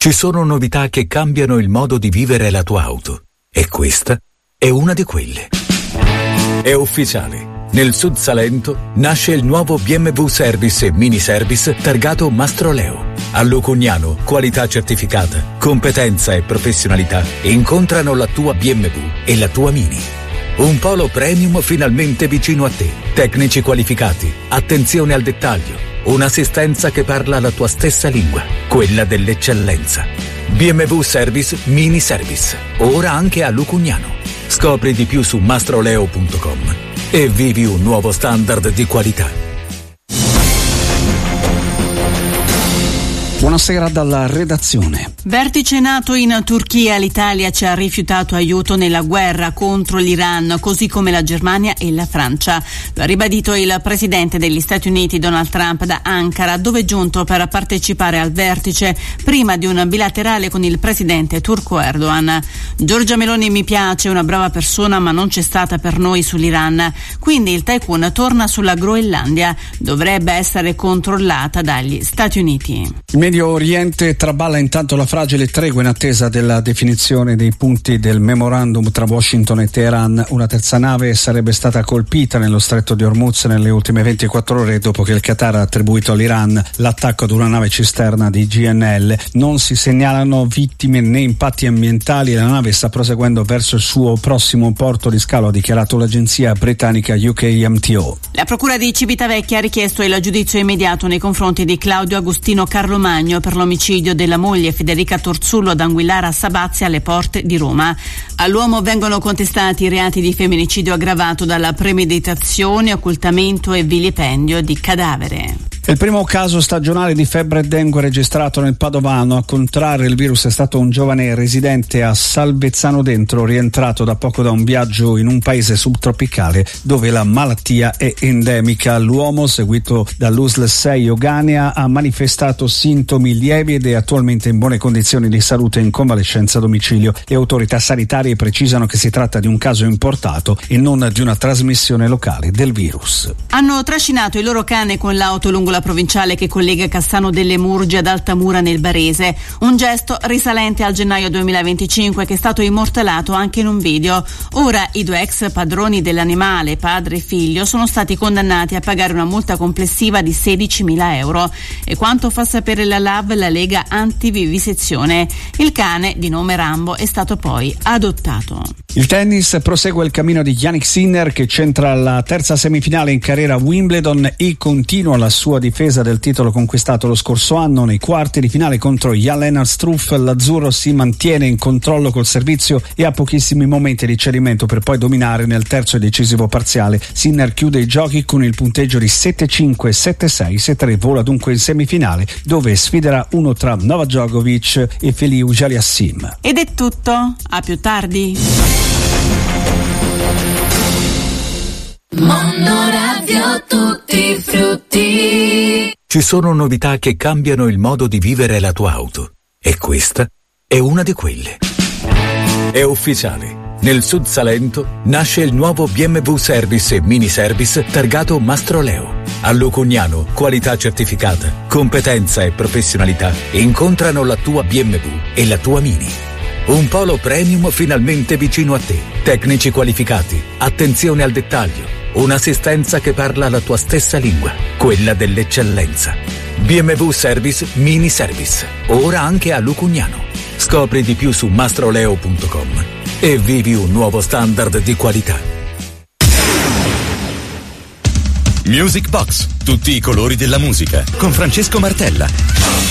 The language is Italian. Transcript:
Ci sono novità che cambiano il modo di vivere la tua auto. E questa è una di quelle. È ufficiale. Nel Sud Salento nasce il nuovo BMW Service e Mini Service targato Mastroleo. A Lucugnano, qualità certificata, competenza e professionalità incontrano la tua BMW e la tua Mini. Un polo premium finalmente vicino a te. Tecnici qualificati, attenzione al dettaglio, un'assistenza che parla la tua stessa lingua, quella dell'eccellenza. BMW Service Mini Service, ora anche a Lucugnano. Scopri di più su mastroleo.com e vivi un nuovo standard di qualità. Buonasera dalla redazione. Vertice NATO in Turchia. L'Italia ci ha rifiutato aiuto nella guerra contro l'Iran, così come la Germania e la Francia. Lo ha ribadito il presidente degli Stati Uniti Donald Trump da Ankara, dove è giunto per partecipare al vertice prima di un bilaterale con il presidente turco Erdogan. Giorgia Meloni mi piace, è una brava persona, ma non c'è stata per noi sull'Iran. Quindi il tycoon torna sulla Groenlandia, dovrebbe essere controllata dagli Stati Uniti. Il Medio Oriente traballa intanto la fragile tregua in attesa della definizione dei punti del memorandum tra Washington e Teheran. Una terza nave sarebbe stata colpita nello stretto di Hormuz nelle ultime 24 ore dopo che il Qatar ha attribuito all'Iran l'attacco ad una nave cisterna di GNL. Non si segnalano vittime né impatti ambientali e la nave sta proseguendo verso il suo prossimo porto di scalo, ha dichiarato l'agenzia britannica UKMTO. La procura di Civitavecchia ha richiesto il giudizio immediato nei confronti di Claudio Agostino Carlomagno per l'omicidio della moglie Federica Torzullo ad Anguillara Sabazia alle porte di Roma. All'uomo vengono contestati i reati di femminicidio aggravato dalla premeditazione, occultamento e vilipendio di cadavere. È il primo caso stagionale di febbre e dengue registrato nel Padovano. A contrarre il virus è stato un giovane residente a Salvezzano Dentro, rientrato da poco da un viaggio in un paese subtropicale dove la malattia è endemica. L'uomo, seguito dall'USL 6 Oganea, ha manifestato sintomi lievi ed è attualmente in buone condizioni di salute in convalescenza a domicilio. Le autorità sanitarie precisano che si tratta di un caso importato e non di una trasmissione locale del virus. Hanno trascinato il loro cane con l'auto lungo la provinciale che collega Cassano delle Murge ad Altamura nel Barese, un gesto risalente al gennaio 2025 che è stato immortalato anche in un video. Ora i due ex padroni dell'animale, padre e figlio, sono stati condannati a pagare una multa complessiva di 16.000 euro. E quanto fa sapere la LAV, la Lega Antivivisezione, il cane di nome Rambo è stato poi adottato. Il tennis prosegue il cammino di Jannik Sinner, che centra la terza semifinale in carriera a Wimbledon e continua la sua difesa del titolo conquistato lo scorso anno. Nei quarti di finale contro Jan-Lennart Struff l'azzurro si mantiene in controllo col servizio e ha pochissimi momenti di cedimento per poi dominare nel terzo e decisivo parziale. Sinner chiude i giochi con il punteggio di 7-5, 7-6, 7-3, vola dunque in semifinale dove sfiderà uno tra Novak Djokovic e Feliu Aliassime. Ed è tutto, a più tardi. Mondo Radio Tutti Frutti. Ci sono novità che cambiano il modo di vivere la tua auto. E questa è una di quelle. È ufficiale. Nel Sud Salento nasce il nuovo BMW Service e Mini Service targato Mastroleo. A Lucugnano, qualità certificata, competenza e professionalità incontrano la tua BMW e la tua Mini. Un polo premium finalmente vicino a te. Tecnici qualificati, attenzione al dettaglio, un'assistenza che parla la tua stessa lingua, quella dell'eccellenza. BMW Service Mini Service, ora anche a Lucugnano. Scopri di più su mastroleo.com e vivi un nuovo standard di qualità. Music Box, tutti i colori della musica, con Francesco Martella.